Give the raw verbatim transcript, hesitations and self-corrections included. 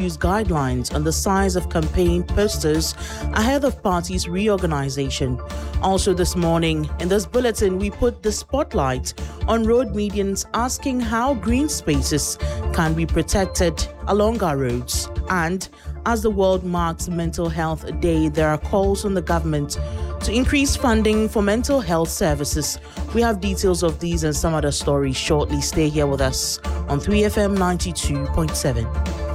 issues guidelines on the size of campaign posters ahead of party's reorganization. Also this morning, in this bulletin, we put the spotlight on road medians asking how green spaces can be protected along our roads. And as the world marks Mental Health Day, there are calls on the government to increase funding for mental health services. We have details of these and some other stories shortly. Stay here with us on three F M ninety-two point seven.